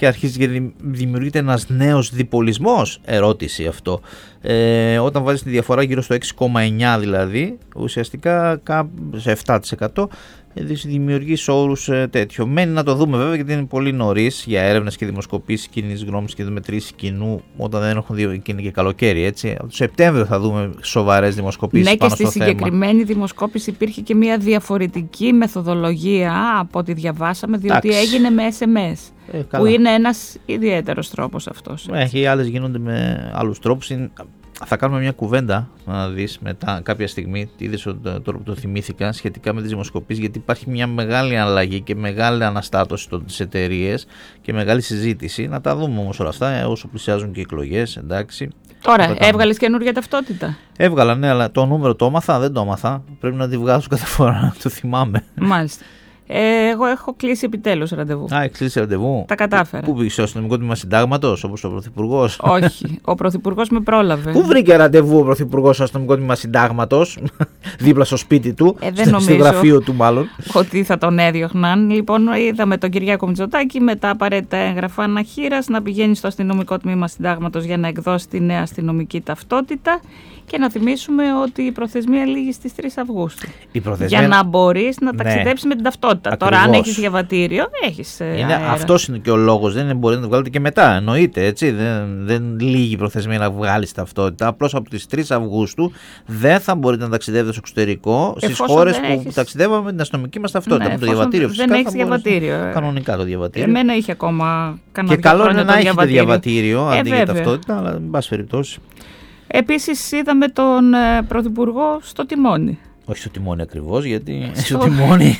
και αρχίζει και δημιουργείται ένας νέος διπολισμός, ερώτηση αυτό. Όταν βάζεις τη διαφορά γύρω στο 6,9 δηλαδή, ουσιαστικά σε 7%, δημιουργείς όρους τέτοιο. Μένει να το δούμε βέβαια, γιατί είναι πολύ νωρίς για έρευνες και δημοσκοπήσεις κοινής γνώμης και μετρήσεις κοινού, όταν δεν έχουν δει και είναι και καλοκαίρι, έτσι. Από το Σεπτέμβριο θα δούμε σοβαρές δημοσκοπήσεις πάνω στο θέμα. Ναι, και στη συγκεκριμένη δημοσκόπηση υπήρχε και μια διαφορετική μεθοδολογία από ό,τι διαβάσαμε, διότι έγινε με SMS. Που είναι ένας ιδιαίτερος τρόπος αυτός. Οι άλλες γίνονται με άλλους τρόπους. Θα κάνουμε μια κουβέντα, να δεις μετά κάποια στιγμή, είδες τώρα που το θυμήθηκα, σχετικά με τις δημοσκοπήσεις, γιατί υπάρχει μια μεγάλη αλλαγή και μεγάλη αναστάτωση στις εταιρείες και μεγάλη συζήτηση. Να τα δούμε όμως όλα αυτά όσο πλησιάζουν και οι εκλογές, εντάξει. Τώρα, έβγαλες καινούργια ταυτότητα? Έβγαλα, ναι, αλλά το νούμερο το έμαθα, δεν το έμαθα. Πρέπει να τη βγάζω κάθε φορά, να το θυμάμαι. Μάλιστα. Εγώ έχω κλείσει επιτέλους ραντεβού. Έχει κλείσει ραντεβού. Τα κατάφερα. Πού πήγε, στο αστυνομικό τμήμα συντάγματος, όπως ο Πρωθυπουργός? Όχι. Ο Πρωθυπουργός με πρόλαβε. Πού βρήκε ραντεβού ο Πρωθυπουργός στο αστυνομικό τμήμα συντάγματος, δίπλα στο σπίτι του, στο γραφείο του μάλλον? Ότι θα τον έδιωχναν. Λοιπόν, είδαμε τον Κυριάκο Μητσοτάκη με τα απαραίτητα έγγραφα αναχείρας να πηγαίνει στο αστυνομικό τμήμα συντάγματος για να εκδώσει τη νέα αστυνομική ταυτότητα. Και να θυμίσουμε ότι η προθεσμία λήγει στις 3 Αυγούστου. Για να μπορείς να ταξιδέψεις με την ταυτότητα. Ακριβώς. Τώρα, αν έχεις διαβατήριο, έχεις. Αυτός είναι και ο λόγος. Δεν μπορεί να το βγάλετε και μετά. Εννοείται, έτσι. Δεν λύγει η προθεσμία να βγάλεις ταυτότητα. Απλώς από τις 3 Αυγούστου δεν θα μπορείτε να ταξιδεύετε στο εξωτερικό στις χώρες που ταξιδεύαμε με την αστυνομική μας ταυτότητα. Ναι, με το διαβατήριο φυσικά. Δεν έχεις διαβατήριο. Κανονικά το διαβατήριο. Εμένα είχε ακόμα κανένα. Και καλό είναι να έχετε διαβατήριο αντί για ταυτότητα, αλλά εν πάση περιπτώσει. Επίσης είδαμε τον Πρωθυπουργό στο τιμόνι. Όχι στο τιμόνι ακριβώς, γιατί στο τιμόνι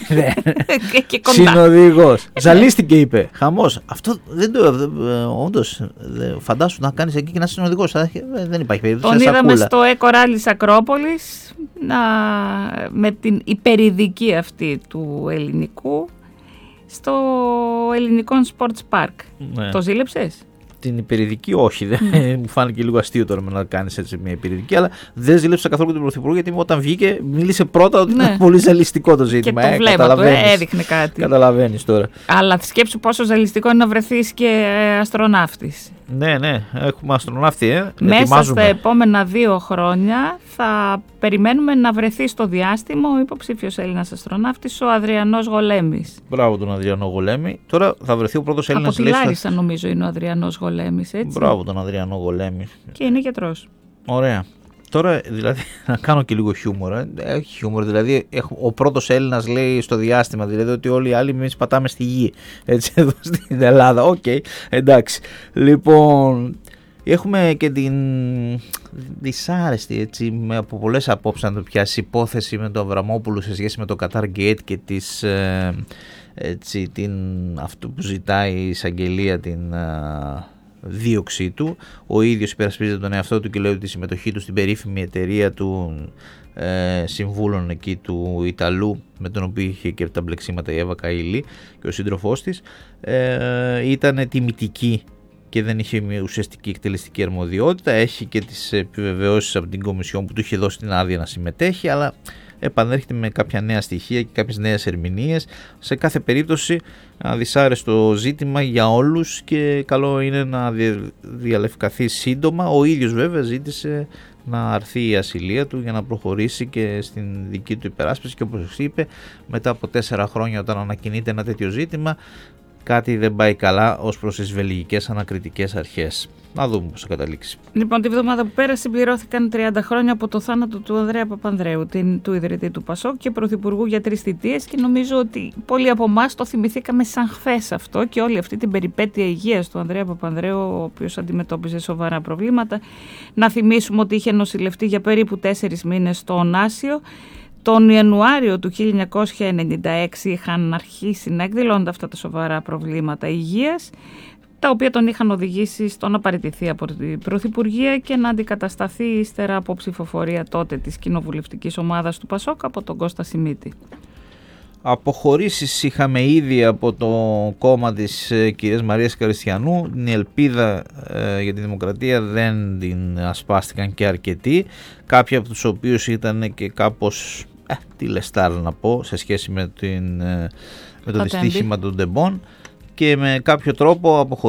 συνοδηγός. Ζαλίστηκε, είπε. Χαμός. Αυτό δεν το. Όντως, φαντάσου να κάνεις εκεί και να είσαι συνοδηγός. Δεν υπάρχει περίπτωση. Τον είδαμε στο Εκοράλης Ακρόπολης με την υπερειδική αυτή του ελληνικού στο ελληνικό Sports Park. Το ζήλεψες? Την υπερειδική, όχι. Μου φάνηκε λίγο αστείο τώρα να κάνεις έτσι μια υπερειδική, αλλά δεν ζήλεψα καθόλου τον Πρωθυπουργό, γιατί όταν βγήκε μίλησε πρώτα ότι ήταν πολύ ζαλιστικό το ζήτημα. Και το βλέμμα του έδειχνε κάτι. Καταλαβαίνεις τώρα. Αλλά σκέψου πόσο ζαλιστικό είναι να βρεθείς και αστροναύτης. Ναι, έχουμε αστροναύτη. Μέσα στα επόμενα 2 χρόνια θα περιμένουμε να βρεθεί στο διάστημα ο υποψήφιος Έλληνας αστροναύτης, ο Αδριανός Γολέμης. Μπράβο τον Αδριανό Γολέμη. Τώρα θα βρεθεί ο πρώτος Έλληνας. Από τη Λάρισα νομίζω είναι ο Αδριανός Γολέμης, έτσι. Μπράβο τον Αδριανό Γολέμη. Και είναι γιατρός. Ωραία. Τώρα, δηλαδή, να κάνω και λίγο χιούμορ. Έχει χιούμορ, δηλαδή, ο πρώτος Έλληνας λέει στο διάστημα, δηλαδή ότι όλοι οι άλλοι εμείς πατάμε στη γη. Έτσι, εδώ στην Ελλάδα. Οκ, εντάξει. Λοιπόν, έχουμε και την δυσάρεστη, έτσι, από πολλές απόψεις να το πιάσει, υπόθεση με τον Αβραμόπουλο σε σχέση με το Qatar Gate και αυτό που ζητάει η εισαγγελία, την δίωξή του. Ο ίδιος υπερασπίζεται τον εαυτό του και λέει ότι η συμμετοχή του στην περίφημη εταιρεία του συμβούλων εκεί του Ιταλού, με τον οποίο είχε και τα μπλεξίματα η Εύα Καηλή και ο σύντροφός της, ήταν τιμητική και δεν είχε μια ουσιαστική εκτελεστική αρμοδιότητα. Έχει και τις επιβεβαιώσεις από την Κομισιόν που του είχε δώσει την άδεια να συμμετέχει, αλλά επανέρχεται με κάποια νέα στοιχεία και κάποιες νέες ερμηνείες. Σε κάθε περίπτωση δυσάρεστο ζήτημα για όλους και καλό είναι να διαλευκαθεί σύντομα. Ο ίδιος βέβαια ζήτησε να αρθεί η ασυλία του για να προχωρήσει και στην δική του υπεράσπιση, και όπως είπε, μετά από 4 χρόνια όταν ανακοινείται ένα τέτοιο ζήτημα, κάτι δεν πάει καλά ως προς τις βελγικές ανακριτικές αρχές. Να δούμε πώς θα καταλήξει. Λοιπόν, τη βδομάδα που πέρασε συμπληρώθηκαν 30 χρόνια από το θάνατο του Ανδρέα Παπανδρέου, του ιδρυτή του ΠΑΣΟΚ και πρωθυπουργού για 3 θητείες, και νομίζω ότι πολλοί από εμάς το θυμηθήκαμε σαν χθες αυτό και όλη αυτή την περιπέτεια υγείας του Ανδρέα Παπανδρέου, ο οποίος αντιμετώπιζε σοβαρά προβλήματα. Να θυμίσουμε ότι είχε νοσηλευτεί για περίπου 4 μήνες στο Ωνάσιο. Τον Ιανουάριο του 1996 είχαν αρχίσει να εκδηλώνονται αυτά τα σοβαρά προβλήματα υγείας, τα οποία τον είχαν οδηγήσει στο να παραιτηθεί από την Πρωθυπουργία και να αντικατασταθεί ύστερα από ψηφοφορία τότε της κοινοβουλευτικής ομάδας του ΠΑΣΟΚ από τον Κώστα Σιμίτη. Αποχωρήσεις είχαμε ήδη από το κόμμα της κυρίας Μαρίας Καριστιανού. Την ελπίδα για τη δημοκρατία δεν την ασπάστηκαν και αρκετοί. Κάποιοι από τους οποίους ήταν και κάπως τηλεστάρ να πω σε σχέση με το δυστύχημα των Ντεμπών, και με κάποιο τρόπο αποχωρήσαμε